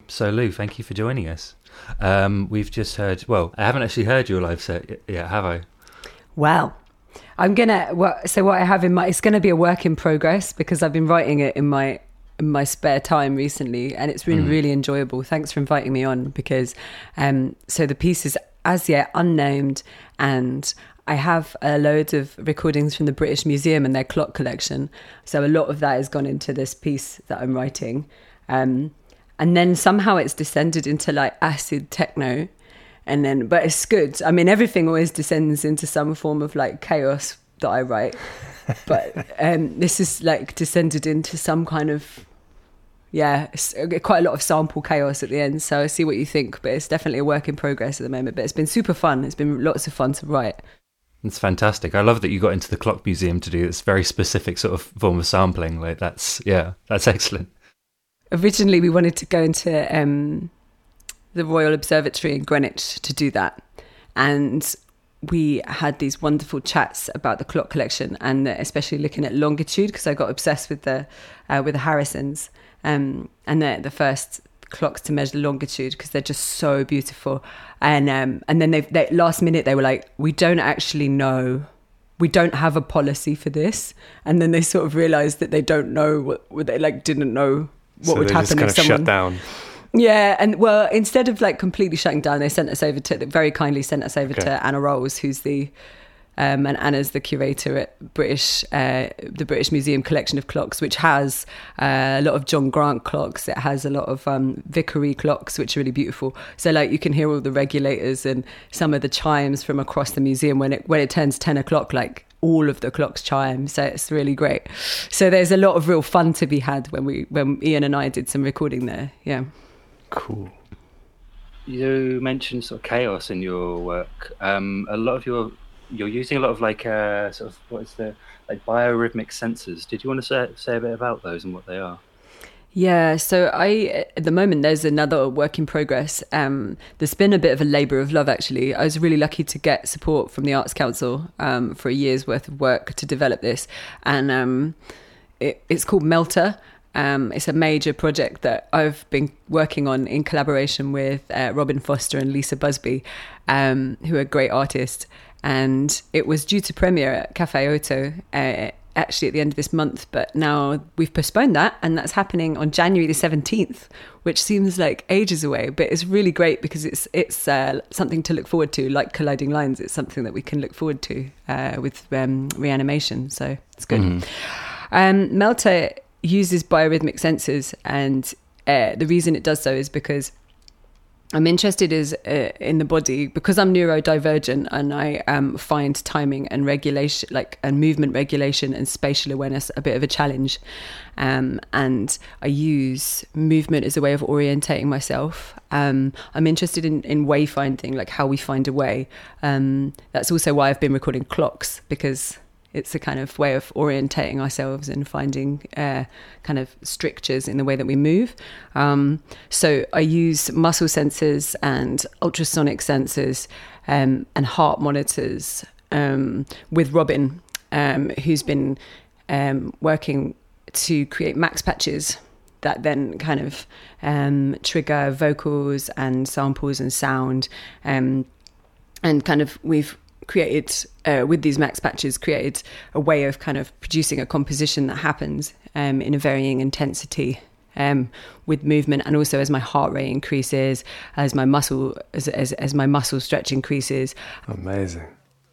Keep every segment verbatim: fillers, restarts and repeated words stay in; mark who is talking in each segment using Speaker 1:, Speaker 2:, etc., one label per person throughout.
Speaker 1: So Lou, thank you for joining us. Um, we've just heard, well, I haven't actually heard your live set yet, have I?
Speaker 2: Well, I'm gonna. Well, so what I have in my, it's going to be a work in progress because I've been writing it in my in my spare time recently, and it's been mm. really enjoyable. Thanks for inviting me on because, um, so the piece is as yet unnamed, and I have a load of recordings from the British Museum and their clock collection. So a lot of that has gone into this piece that I'm writing, um, and then somehow it's descended into like acid techno. And then, but it's good. I mean, everything always descends into some form of like chaos that I write. But um, this is like descended into some kind of, yeah, quite a lot of sample chaos at the end. So I see what you think, but it's definitely a work in progress at the moment. But it's been super fun. It's been lots of fun to write.
Speaker 1: It's fantastic. I love that you got into the Clock Museum to do this very specific sort of form of sampling. Like that's, yeah, that's excellent.
Speaker 2: Originally, we wanted to go into um, the Royal Observatory in Greenwich to do that. And we had these wonderful chats about the clock collection and especially looking at longitude because I got obsessed with the uh, with the Harrisons um, and they're the first clocks to measure longitude because they're just so beautiful. And um, and then they, they last minute they were like, we don't actually know. We don't have a policy for this. And then they sort of realised that they don't know what, what they like didn't know what
Speaker 3: so
Speaker 2: would
Speaker 3: they
Speaker 2: happen
Speaker 3: just kind
Speaker 2: if
Speaker 3: of
Speaker 2: someone
Speaker 3: shut down.
Speaker 2: Yeah, and well, instead of like completely shutting down, they sent us over to, they very kindly sent us over
Speaker 3: okay.
Speaker 2: to Anna Rolls, who's the, um, and Anna's the curator at British, uh, the British Museum collection of clocks, which has uh, a lot of John Grant clocks. It has a lot of um, Vickery clocks, which are really beautiful. So like you can hear all the regulators and some of the chimes from across the museum when it when it turns ten o'clock, like all of the clocks chime. So it's really great. So there's a lot of real fun to be had when we when Ian and I did some recording there. Yeah.
Speaker 3: Cool.
Speaker 4: You mentioned sort of chaos in your work. Um, a lot of your you're using a lot of like uh, sort of what is the like biorhythmic sensors. Did you want to say say a bit about those and what they are?
Speaker 2: Yeah, so I at the moment there's another work in progress. Um, there's been a bit of a labour of love actually. I was really lucky to get support from the Arts Council um, for a year's worth of work to develop this, and um, it, it's called Melter. Um, it's a major project that I've been working on in collaboration with uh, Robin Foster and Lisa Busby, um, who are great artists. And it was due to premiere at Cafe Oto uh, actually at the end of this month, but now we've postponed that, and that's happening on January the seventeenth, which seems like ages away, but it's really great because it's it's uh, something to look forward to. Like Colliding Lines, it's something that we can look forward to uh, with um, reanimation, so it's good. Mm. Um, Melter uses biorhythmic sensors, and uh, the reason it does so is because I'm interested is uh, in the body because I'm neurodivergent, and I um, find timing and regulation, like and movement regulation and spatial awareness, a bit of a challenge. Um, and I use movement as a way of orientating myself. Um, I'm interested in, in wayfinding, like how we find a way. Um, that's also why I've been recording clocks, because it's a kind of way of orientating ourselves and finding uh, kind of strictures in the way that we move. Um, so I use muscle sensors and ultrasonic sensors um, and heart monitors um, with Robin, um, who's been um, working to create max patches that then kind of um, trigger vocals and samples and sound. Um, and kind of we've created uh, with these max patches created a way of kind of producing a composition that happens um, in a varying intensity um, with movement, and also as my heart rate increases, as my muscle as, as as my muscle stretch increases.
Speaker 3: Amazing.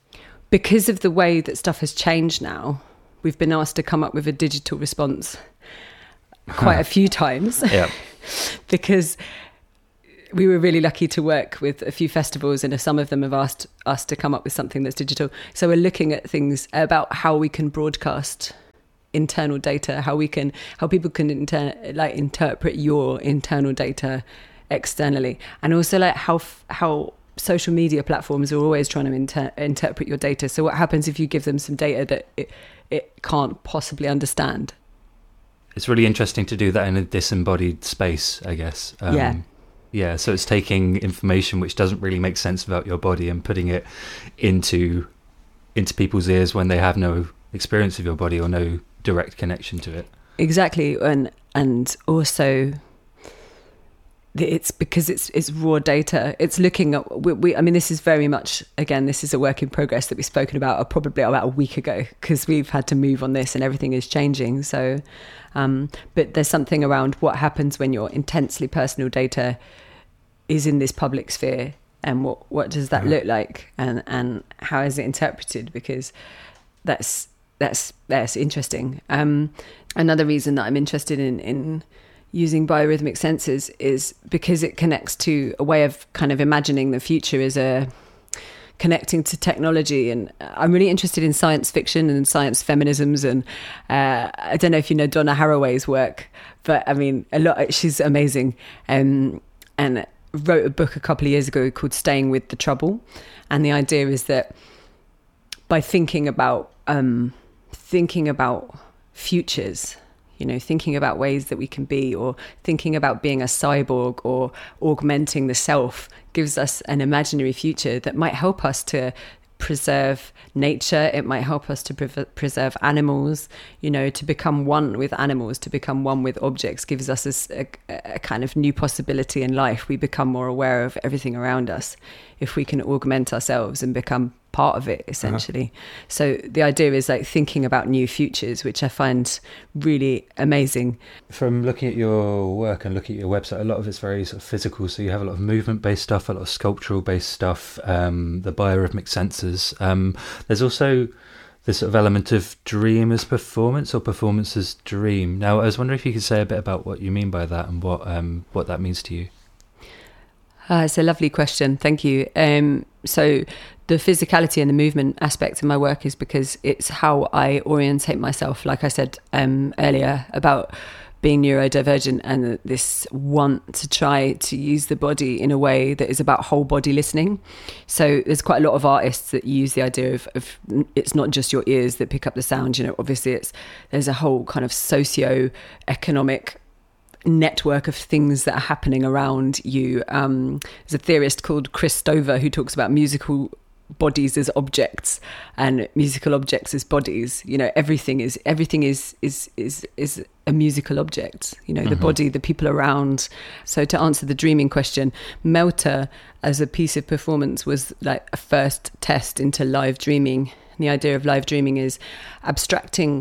Speaker 2: Because of the way that stuff has changed now, we've been asked to come up with a digital response quite a few times.
Speaker 1: Yeah.
Speaker 2: Because we were really lucky to work with a few festivals, and some of them have asked us to come up with something that's digital. So we're looking at things about how we can broadcast internal data, how we can, how people can inter- like interpret your internal data externally, and also like how how social media platforms are always trying to inter- interpret your data. So what happens if you give them some data that it, it can't possibly understand?
Speaker 1: It's really interesting to do that in a disembodied space, I guess. Um,
Speaker 2: yeah.
Speaker 1: Yeah, so it's taking information which doesn't really make sense about your body and putting it into into people's ears when they have no experience of your body or no direct connection to it.
Speaker 2: Exactly, and and also it's because it's it's raw data. It's looking at we, we I mean this is very much, again, this is a work in progress that we've spoken about uh, probably about a week ago, because we've had to move on this and everything is changing. So um but there's something around what happens when your intensely personal data is in this public sphere, and what what does that mm-hmm. look like, and and how is it interpreted, because that's that's that's interesting. Um another reason that I'm interested in in using biorhythmic sensors is because it connects to a way of kind of imagining the future as a connecting to technology. And I'm really interested in science fiction and science feminisms. And uh, I don't know if you know Donna Haraway's work, but I mean, a lot. She's amazing. Um, and wrote a book a couple of years ago called Staying with the Trouble. And the idea is that by thinking about um, thinking about futures, you know, thinking about ways that we can be, or thinking about being a cyborg or augmenting the self, gives us an imaginary future that might help us to preserve nature. It might help us to pre- preserve animals, you know, to become one with animals, to become one with objects, gives us a, a, a kind of new possibility in life. We become more aware of everything around us if we can augment ourselves and become part of it, essentially. Uh-huh. So the idea is like thinking about new futures, which I find really amazing.
Speaker 1: From looking at your work and looking at your website, a lot of it's very sort of physical. So you have a lot of movement-based stuff, a lot of sculptural-based stuff, um, the biorhythmic sensors. Um, there's also this sort of element of dream as performance, or performance as dream. Now, I was wondering if you could say a bit about what you mean by that and what um, what that means to you.
Speaker 2: Uh, it's a lovely question. Thank you. Um, so the physicality and the movement aspect of my work is because it's how I orientate myself, like I said um, earlier, about being neurodivergent and this want to try to use the body in a way that is about whole body listening. So there's quite a lot of artists that use the idea of, of it's not just your ears that pick up the sound. You know, obviously it's there's a whole kind of socio-economic network of things that are happening around you. Um, there's a theorist called Chris Stover who talks about musical bodies as objects and musical objects as bodies. You know, everything is everything is is is is a musical object. You know, mm-hmm. the body, the people around. So to answer the dreaming question, Melter as a piece of performance was like a first test into live dreaming. And the idea of live dreaming is abstracting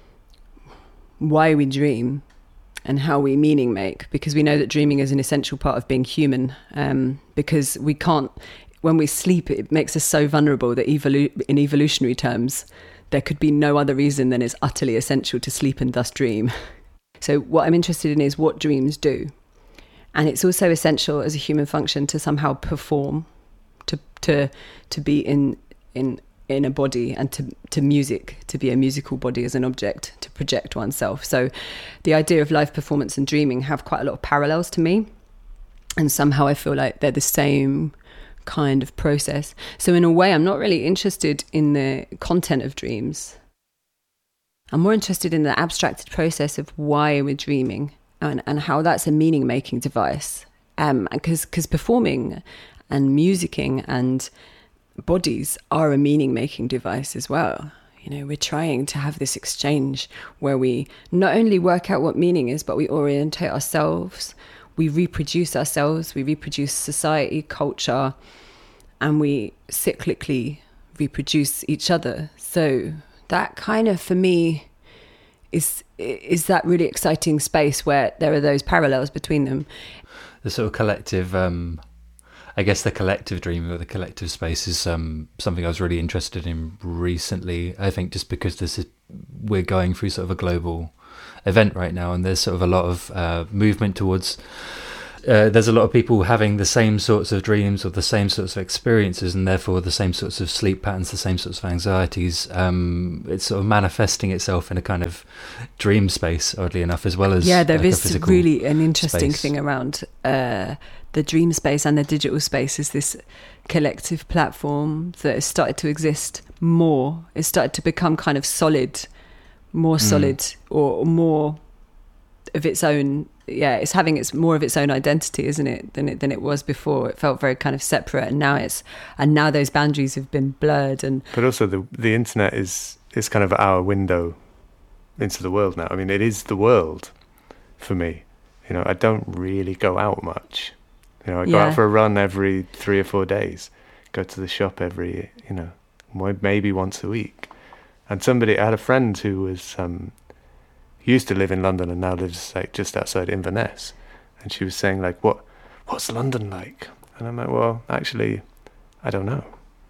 Speaker 2: why we dream and how we meaning make, because we know that dreaming is an essential part of being human, um, because we can't, when we sleep, it makes us so vulnerable that evolu- in evolutionary terms, there could be no other reason than it's utterly essential to sleep and thus dream. So what I'm interested in is what dreams do. And it's also essential as a human function to somehow perform, to to to be in in in a body, and to, to music, to be a musical body as an object, to project oneself. So the idea of live performance and dreaming have quite a lot of parallels to me. And somehow I feel like they're the same kind of process. So in a way, I'm not really interested in the content of dreams. I'm more interested in the abstracted process of why we're dreaming and, and how that's a meaning-making device. Um, because because performing and musicking and bodies are a meaning-making device as well. You know, we're trying to have this exchange where we not only work out what meaning is, but we orientate ourselves, we reproduce ourselves, we reproduce society, culture, and we cyclically reproduce each other. So that kind of, for me, is is that really exciting space where there are those parallels between them.
Speaker 1: The sort of collective... Um... I guess the collective dream or the collective space is um, something I was really interested in recently. I think just because this is, we're going through sort of a global event right now, and there's sort of a lot of uh, movement towards, uh, there's a lot of people having the same sorts of dreams or the same sorts of experiences, and therefore the same sorts of sleep patterns, the same sorts of anxieties. Um, it's sort of manifesting itself in a kind of dream space, oddly enough, as well as
Speaker 2: yeah, there
Speaker 1: like
Speaker 2: is really an interesting
Speaker 1: space.
Speaker 2: thing around uh, the dream space and the digital space is this collective platform that has started to exist more. It's started to become kind of solid, more solid, mm. or more of its own. Yeah, it's having its more of its own identity, isn't it? Than it than it was before. It felt very kind of separate, and now it's and now those boundaries have been blurred. And
Speaker 3: but also the the internet is is kind of our window into the world now. I mean, it is the world for me. You know, I don't really go out much. You know, I go
Speaker 2: Yeah.
Speaker 3: out for a run every three or four days. Go to the shop every, you know, mo- maybe once a week. And somebody, I had a friend who was um, used to live in London and now lives like just outside Inverness, and she was saying like, "What, what's London like?" And I'm like, "Well, actually, I don't know.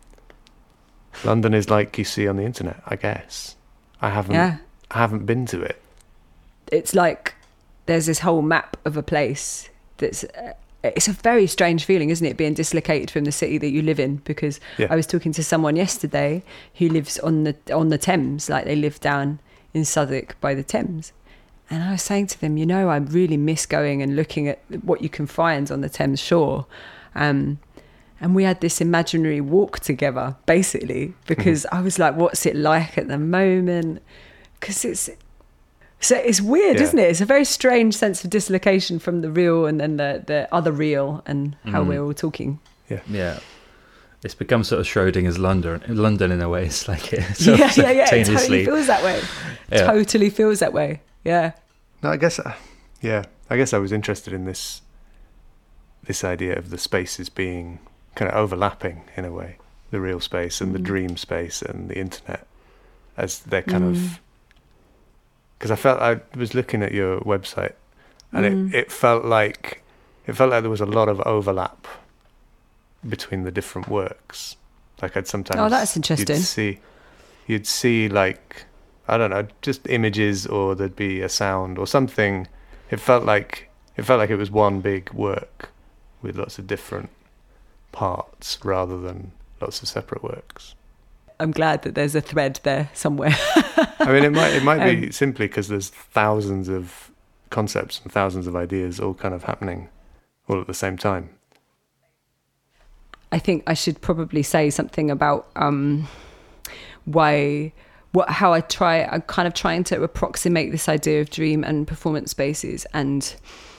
Speaker 3: London is like you see on the internet, I guess. I haven't,
Speaker 2: Yeah.
Speaker 3: I haven't been to it."
Speaker 2: It's like there's this whole map of a place that's uh, it's a very strange feeling, isn't it, being dislocated from the city that you live in? Because
Speaker 3: Yeah.
Speaker 2: I was talking to someone yesterday who lives on the on the Thames, like they live down in Southwark by the Thames, and I was saying to them, you know, I really miss going and looking at what you can find on the Thames shore. Um, and we had this imaginary walk together, basically, because I was like, what's it like at the moment? Because it's So it's weird,
Speaker 3: Yeah.
Speaker 2: isn't it? It's a very strange sense of dislocation from the real and then the, the other real and how
Speaker 1: Mm.
Speaker 2: we're all talking.
Speaker 1: Yeah. It's become sort of Schrodinger's London, London in a way. It's like it sort
Speaker 2: Yeah,
Speaker 1: of
Speaker 2: yeah, yeah. It totally
Speaker 1: simultaneously-
Speaker 2: feels that way.
Speaker 1: Yeah.
Speaker 2: Totally feels that way. Yeah.
Speaker 3: No, I guess, uh, yeah, I guess I was interested in this, this idea of the spaces being kind of overlapping in a way, the real space and the
Speaker 2: Mm.
Speaker 3: dream space and the internet, as they're kind
Speaker 2: Mm.
Speaker 3: of, because I felt, I was looking at your website and
Speaker 2: Mm.
Speaker 3: it, it felt like, it felt like there was a lot of overlap between the different works. Like I'd sometimes,
Speaker 2: Oh, that's interesting.
Speaker 3: You'd see, you'd see like, I don't know, just images, or there'd be a sound or something. It felt like it felt like it was one big work with lots of different parts rather than lots of separate works.
Speaker 2: I'm glad that there's a thread there somewhere.
Speaker 3: I mean, it might it might be
Speaker 2: Um,
Speaker 3: simply because there's thousands of concepts and thousands of ideas all kind of happening all at the same time.
Speaker 2: I think I should probably say something about um, why, what, how I try. I'm kind of trying to approximate this idea of dream and performance spaces, and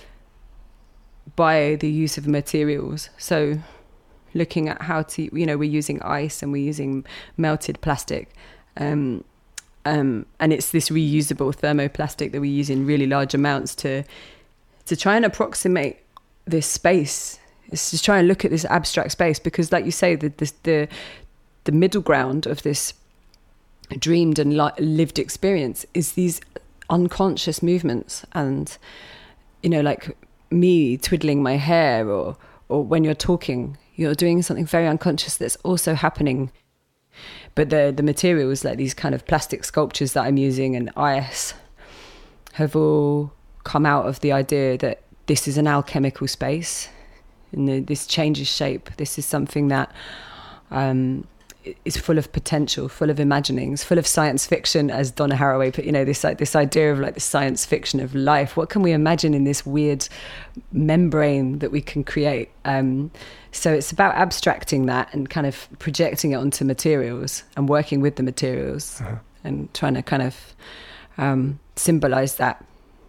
Speaker 2: by the use of materials. So, looking at how to, you know, we're using ice and we're using melted plastic, um, um, and it's this reusable thermoplastic that we use in really large amounts to to try and approximate this space. It's just try and look at this abstract space, because like you say, the the the, the middle ground of this dreamed and li- lived experience is these unconscious movements, and you know, like me twiddling my hair, or or when you're talking, you're doing something very unconscious that's also happening. But the the materials, like these kind of plastic sculptures that I'm using and ice, have all come out of the idea that this is an alchemical space, and the, this changes shape. This is something that um, is full of potential, full of imaginings, full of science fiction, as Donna Haraway put. You know, this like this idea of like the science fiction of life. What can we imagine in this weird membrane that we can create? Um, so it's about abstracting that and kind of projecting it onto materials and working with the materials
Speaker 3: Uh-huh.
Speaker 2: and trying to kind of um, symbolize that.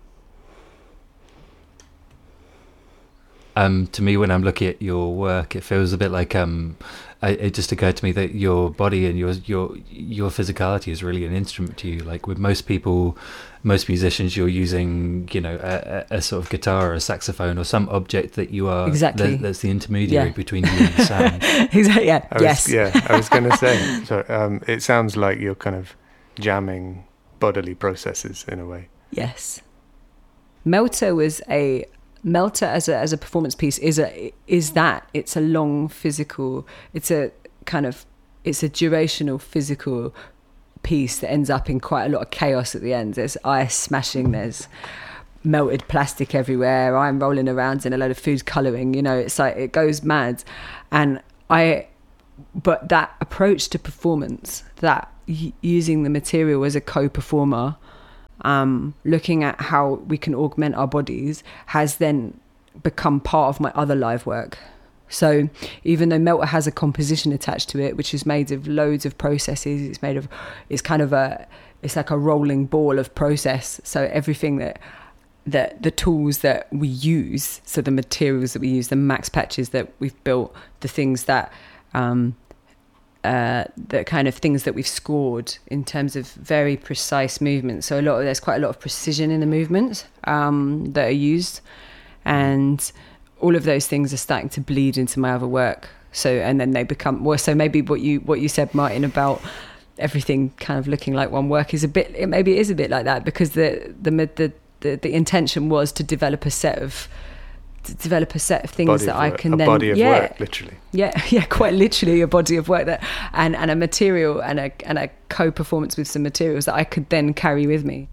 Speaker 1: Um, to me, when I'm looking at your work, it feels a bit like um, I, it just occurred to me that your body and your your your physicality is really an instrument to you. Like with most people, most musicians, you're using, you know, a, a, a sort of guitar or a saxophone or some object that you are
Speaker 2: Exactly.
Speaker 1: that, that's the intermediary
Speaker 2: Yeah.
Speaker 1: between you and the sound.
Speaker 2: Exactly. Yeah.
Speaker 3: I was,
Speaker 2: yes.
Speaker 3: Yeah, I was going to say, so um, it sounds like you're kind of jamming bodily processes in a way.
Speaker 2: Yes. Melter was a Melter as a as a performance piece is a is that it's a long physical, it's a kind of it's a durational physical piece that ends up in quite a lot of chaos at the end. There's ice smashing, there's melted plastic everywhere, I'm rolling around in a load of food colouring, you know, it's like it goes mad. And I but that approach to performance, that y- using the material as a co-performer, um, looking at how we can augment our bodies, has then become part of my other live work. So even though Melter has a composition attached to it, which is made of loads of processes, it's made of, it's kind of a, it's like a rolling ball of process. So everything that, that the tools that we use, so the materials that we use, the max patches that we've built, the things that um, uh, the kind of things that we've scored in terms of very precise movements. So a lot of, there's quite a lot of precision in the movements um, that are used, and all of those things are starting to bleed into my other work. So and then they become well. So maybe what you what you said, Martin, about everything kind of looking like one work is a bit. It maybe it is a bit like that, because the the the the, the intention was to develop a set of. To develop a set of things
Speaker 3: body
Speaker 2: that
Speaker 3: of
Speaker 2: I
Speaker 3: work,
Speaker 2: can
Speaker 3: a
Speaker 2: then
Speaker 3: body of
Speaker 2: yeah
Speaker 3: work, literally
Speaker 2: yeah yeah quite literally a body of work that and and a material and a and a co-performance with some materials that I could then carry with me.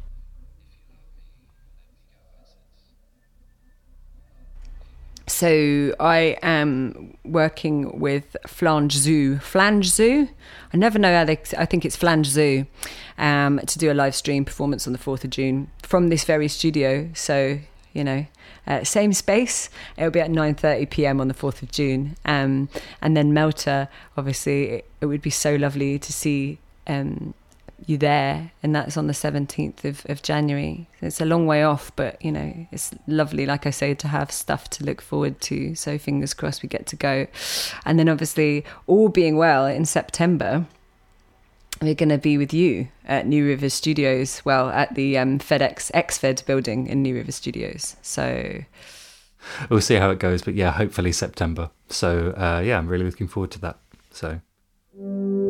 Speaker 2: So I am working with Flange Zoo. Flange Zoo? I never know how they... I think it's Flange Zoo, um, to do a live stream performance on the fourth of June from this very studio. So, you know, uh, same space. It'll be at nine thirty p.m. on the fourth of June. Um, and then Melter, obviously, it, it would be so lovely to see... Um, you there, and that's on the seventeenth of, of January. It's a long way off, but you know, it's lovely, like I say, to have stuff to look forward to, so fingers crossed we get to go. And then obviously, all being well, in September we're going to be with you at New River Studios, well, at the um, FedEx X-Fed building in New River Studios. So
Speaker 1: we'll see how it goes, but yeah, hopefully September. So uh, yeah, I'm really looking forward to that. So